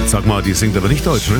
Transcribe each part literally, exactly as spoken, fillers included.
Sag mal, die singt aber nicht Deutsch, ne?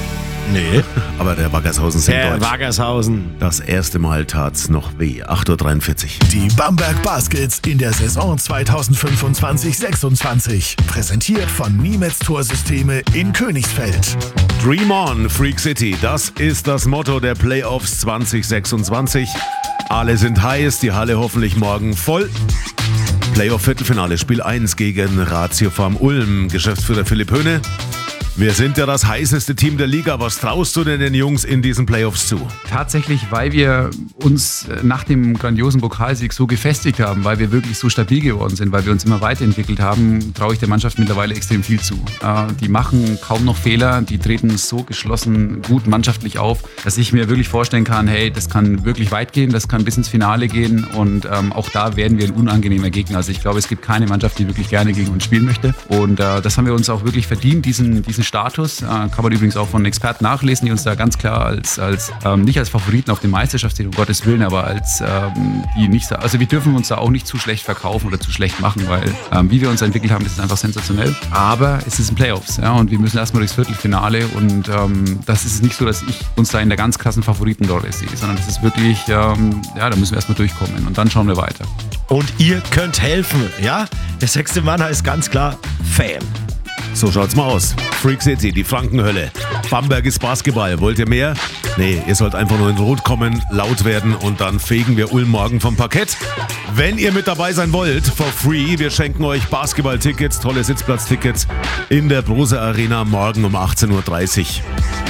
Nee. Aber der Waggershausen singt Der Deutsch. Waggershausen. Das erste Mal tat's noch weh. acht Uhr dreiundvierzig. Die Bamberg Baskets in der Saison zweitausendfünfundzwanzig sechsundzwanzig. Präsentiert von Niemetz Torsysteme in Königsfeld. Dream on, Freak City. Das ist das Motto der Playoffs zwanzig sechsundzwanzig. Alle sind heiß, die Halle hoffentlich morgen voll. Playoff-Viertelfinale, Spiel eins gegen Ratio Farm Ulm. Geschäftsführer Philipp Höhne. Wir sind ja das heißeste Team der Liga. Was traust du denn den Jungs in diesen Playoffs zu? Tatsächlich, weil wir uns nach dem grandiosen Pokalsieg so gefestigt haben, weil wir wirklich so stabil geworden sind, weil wir uns immer weiterentwickelt haben, traue ich der Mannschaft mittlerweile extrem viel zu. Die machen kaum noch Fehler, die treten so geschlossen, gut mannschaftlich auf, dass ich mir wirklich vorstellen kann, hey, das kann wirklich weit gehen, das kann bis ins Finale gehen und ähm, auch da werden wir ein unangenehmer Gegner. Also ich glaube, es gibt keine Mannschaft, die wirklich gerne gegen uns spielen möchte und äh, das haben wir uns auch wirklich verdient, diesen, diesen Status. Äh, kann man übrigens auch von Experten nachlesen, die uns da ganz klar als, als ähm, nicht als Favoriten auf den Meisterschaftstitel, um Gottes Willen, aber als ähm, die nicht so, also wir dürfen uns da auch nicht zu schlecht verkaufen oder zu schlecht machen, weil ähm, wie wir uns entwickelt haben, das ist einfach sensationell. Aber es ist ein Playoffs, ja, und wir müssen erstmal durchs Viertelfinale und ähm, das ist nicht so, dass ich uns da in der ganz krassen Favoritenrolle sehe, sondern das ist wirklich, ähm, ja, da müssen wir erstmal durchkommen und dann schauen wir weiter. Und ihr könnt helfen, ja? Der sechste Mann heißt ganz klar Fam. So schaut's mal aus. Freak City, die Frankenhölle. Bamberg ist Basketball. Wollt ihr mehr? Nee, ihr sollt einfach nur in Rot kommen, laut werden und dann fegen wir Ulm morgen vom Parkett. Wenn ihr mit dabei sein wollt, for free, wir schenken euch Basketball-Tickets, tolle Sitzplatztickets in der Brose Arena morgen um achtzehn Uhr dreißig.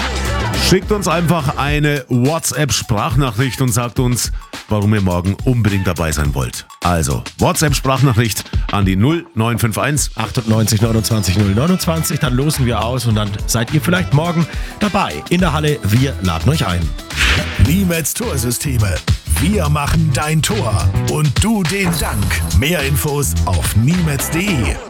Schickt uns einfach eine WhatsApp-Sprachnachricht und sagt uns, warum ihr morgen unbedingt dabei sein wollt. Also, WhatsApp-Sprachnachricht an die null neun fünf eins achtundneunzig neunundzwanzig null neunundzwanzig, dann losen wir aus und dann seid ihr vielleicht morgen dabei in der Halle. Wir laden euch ein. Niemetz Torsysteme. Wir machen dein Tor und du den Dank. Mehr Infos auf niemetz punkt de.